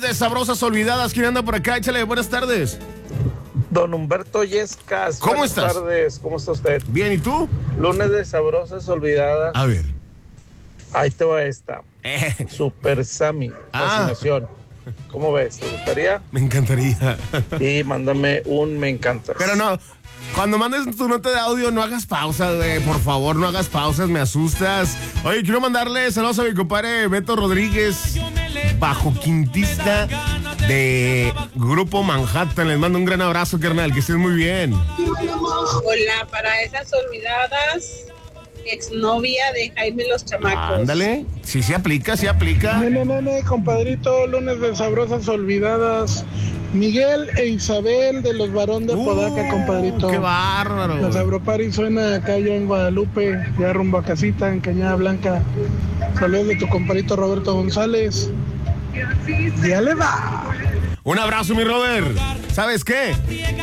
de Sabrosas Olvidadas. ¿Quién anda por acá? Échale, buenas tardes. Don Humberto Yescas. ¿Cómo estás? Buenas tardes, ¿cómo está usted? Bien, ¿y tú? Lunes de Sabrosas Olvidadas. A ver. Ahí te va esta. Super Sammy, fascinación. ¿Cómo ves? ¿Te gustaría? Me encantaría. Y mándame un me encanta. Pero no, cuando mandes tu nota de audio no hagas pausas, güey. Por favor, no hagas pausas, me asustas. Oye, quiero mandarle saludos a mi compadre Beto Rodríguez, bajo quintista de Grupo Manhattan. Les mando un gran abrazo, carnal, que estés muy bien. Hola, para esas olvidadas, exnovia de Jaime Los Chamacos. Ándale, sí se aplica, sí aplica. Nene, compadrito, lunes de Sabrosas Olvidadas. Miguel e Isabel de los Barón de Apodaca, compadrito. ¡Qué bárbaro! La Sabropari suena acá yo en Guadalupe, ya rumbo a casita en Cañada Blanca. Saludos de tu compadrito Roberto González. Ya le va. Un abrazo, mi Robert. ¿Sabes qué?